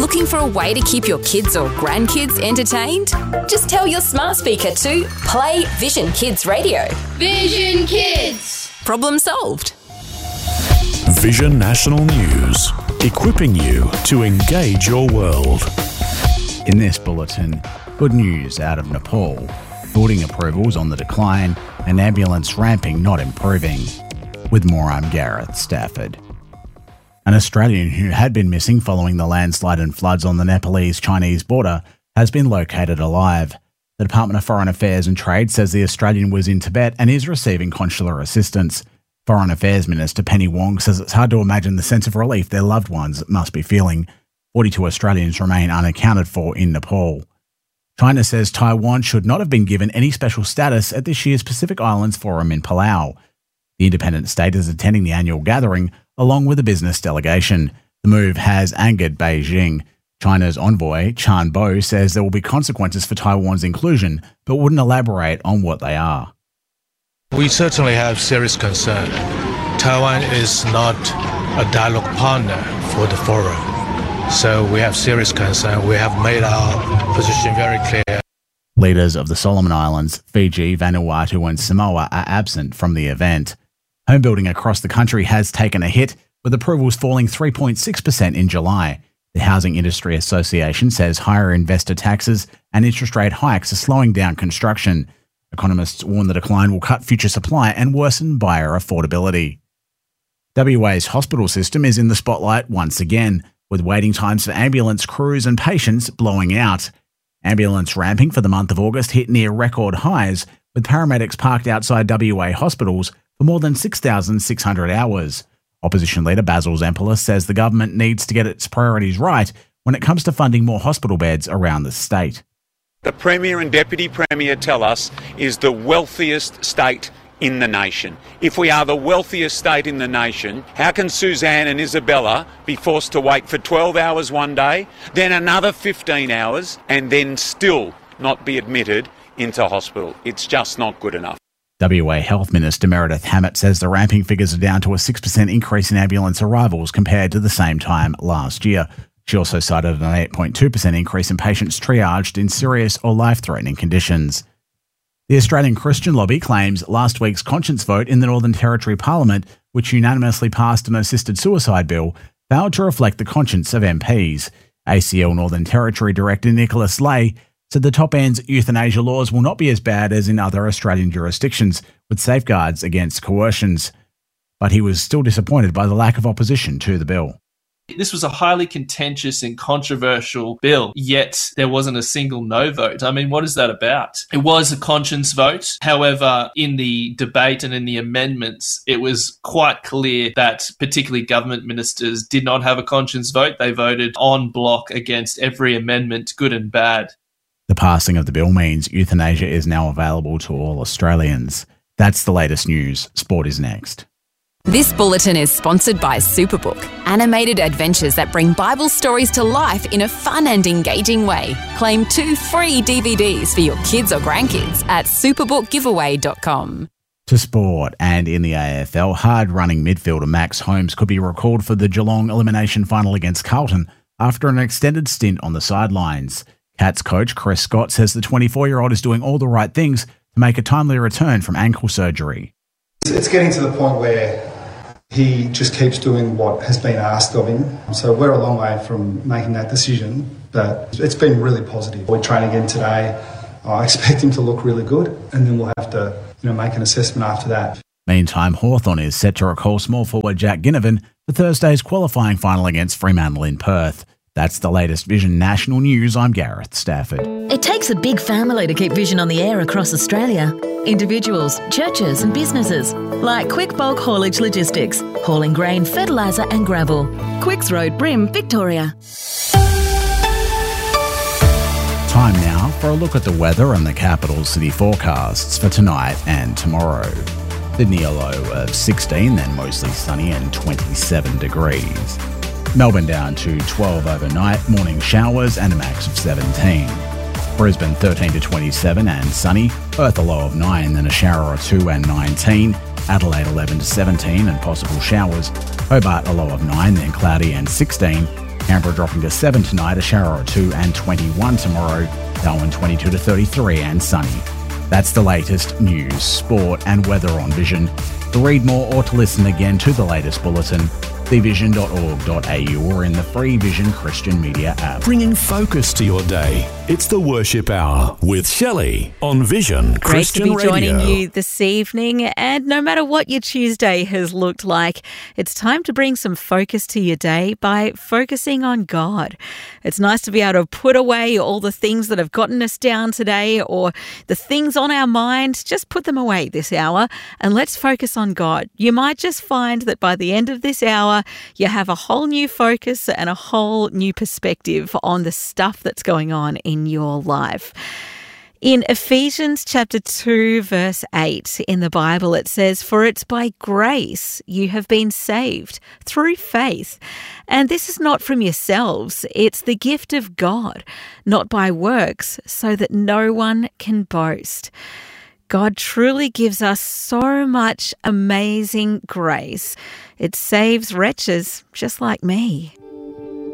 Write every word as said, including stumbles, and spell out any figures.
Looking for a way to keep your kids or grandkids entertained? Just tell your smart speaker to play Vision Kids Radio. Vision Kids! Problem solved. Vision National News, equipping you to engage your world. In this bulletin, good news out of Nepal. Building approvals on the decline and ambulance ramping not improving. With more, I'm Gareth Stafford. An Australian who had been missing following the landslide and floods on the Nepalese-Chinese border has been located alive. The Department of Foreign Affairs and Trade says the Australian was in Tibet and is receiving consular assistance. Foreign Affairs Minister Penny Wong says it's hard to imagine the sense of relief their loved ones must be feeling. forty-two Australians remain unaccounted for in Nepal. China says Taiwan should not have been given any special status at this year's Pacific Islands Forum in Palau. The independent state is attending the annual gathering along with a business delegation. The move has angered Beijing. China's envoy, Chan Bo, says there will be consequences for Taiwan's inclusion, but wouldn't elaborate on what they are. We certainly have serious concern. Taiwan is not a dialogue partner for the forum, so we have serious concern. We have made our position very clear. Leaders of the Solomon Islands, Fiji, Vanuatu and Samoa are absent from the event. Home building across the country has taken a hit, with approvals falling three point six percent in July. The Housing Industry Association says higher investor taxes and interest rate hikes are slowing down construction. Economists warn the decline will cut future supply and worsen buyer affordability. W A's hospital system is in the spotlight once again, with waiting times for ambulance crews and patients blowing out. Ambulance ramping for the month of August hit near record highs, with paramedics parked outside W A hospitals for more than six thousand six hundred hours. Opposition leader Basil Zempilas says the government needs to get its priorities right when it comes to funding more hospital beds around the state. The Premier and Deputy Premier tell us is the wealthiest state in the nation. If we are the wealthiest state in the nation, how can Suzanne and Isabella be forced to wait for twelve hours one day, then another fifteen hours, and then still not be admitted into hospital? It's just not good enough. W A Health Minister Meredith Hammett says the ramping figures are down to a six percent increase in ambulance arrivals compared to the same time last year. She also cited an eight point two percent increase in patients triaged in serious or life-threatening conditions. The Australian Christian Lobby claims last week's conscience vote in the Northern Territory Parliament, which unanimously passed an assisted suicide bill, failed to reflect the conscience of M Ps. A C L Northern Territory Director Nicholas Lay said the top end's euthanasia laws will not be as bad as in other Australian jurisdictions, with safeguards against coercions. But he was still disappointed by the lack of opposition to the bill. This was a highly contentious and controversial bill, yet there wasn't a single no vote. I mean, what is that about? It was a conscience vote. However, in the debate and in the amendments, it was quite clear that particularly government ministers did not have a conscience vote. They voted en bloc against every amendment, good and bad. The passing of the bill means euthanasia is now available to all Australians. That's the latest news. Sport is next. This bulletin is sponsored by Superbook, animated adventures that bring Bible stories to life in a fun and engaging way. Claim two free D V Ds for your kids or grandkids at superbook giveaway dot com. To sport, and in the A F L, hard-running midfielder Max Holmes could be recalled for the Geelong elimination final against Carlton after an extended stint on the sidelines. Cats coach Chris Scott says the twenty-four-year-old is doing all the right things to make a timely return from ankle surgery. It's getting to the point where he just keeps doing what has been asked of him. So we're a long way from making that decision, but it's been really positive. We're training again today. I expect him to look really good, and then we'll have to, you know, make an assessment after that. Meantime, Hawthorn is set to recall small forward Jack Ginnivan for Thursday's qualifying final against Fremantle in Perth. That's the latest Vision National News. I'm Gareth Stafford. It takes a big family to keep Vision on the air across Australia. Individuals, churches and businesses, like Quick Bulk Haulage Logistics, hauling grain, fertiliser and gravel. Quicks Road, Brim, Victoria. Time now for a look at the weather and the capital city forecasts for tonight and tomorrow. Sydney a low of sixteen, then mostly sunny and twenty-seven degrees. Melbourne down to twelve overnight, morning showers and a max of seventeen. Brisbane thirteen to twenty-seven and sunny. Perth a low of nine, then a shower or two and nineteen. Adelaide eleven to seventeen and possible showers. Hobart a low of nine, then cloudy and sixteen. Canberra dropping to seven tonight, a shower or two, and twenty-one tomorrow. Darwin twenty-two to thirty-three and sunny. That's the latest news, sport and weather on Vision. To read more or to listen again to the latest bulletin, the vision dot org dot a u or in the free Vision Christian Media app. Bringing focus to your day. It's the Worship Hour with Shelley on Vision Great Christian to be Radio. joining you this evening, and no matter what your Tuesday has looked like, it's time to bring some focus to your day by focusing on God. It's nice to be able to put away all the things that have gotten us down today or the things on our mind. Just put them away this hour and let's focus on God. You might just find that by the end of this hour, you have a whole new focus and a whole new perspective on the stuff that's going on in your life. In Ephesians chapter two, verse eight in the Bible, it says, "For it's by grace you have been saved through faith. And this is not from yourselves, it's the gift of God, not by works, so that no one can boast." God truly gives us so much amazing grace. It saves wretches just like me.